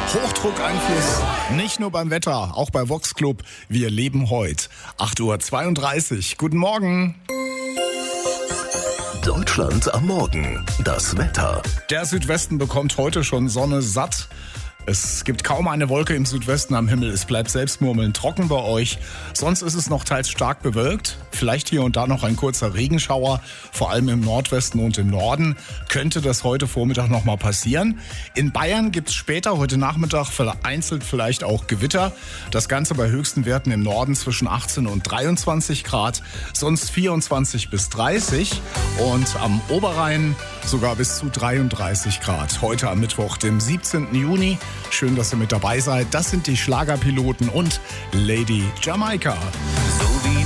Hochdruckeinfluss nicht nur beim Wetter, auch bei Vox Club. Wir leben heute. 8:32 Uhr. Guten Morgen. Deutschland am Morgen. Das Wetter. Der Südwesten bekommt heute schon Sonne satt. Es gibt kaum eine Wolke im Südwesten am Himmel. Es bleibt selbstmurmelnd trocken bei euch. Sonst ist es noch teils stark bewölkt. Vielleicht hier und da noch ein kurzer Regenschauer. Vor allem im Nordwesten und im Norden könnte das heute Vormittag noch mal passieren. In Bayern gibt es später heute Nachmittag vereinzelt vielleicht auch Gewitter. Das Ganze bei höchsten Werten im Norden zwischen 18 und 23 Grad. Sonst 24 bis 30. Und am Oberrhein sogar bis zu 33 Grad. Heute am Mittwoch, dem 17. Juni. Schön, dass ihr mit dabei seid. Das sind die Schlagerpiloten und Lady Jamaika. So wie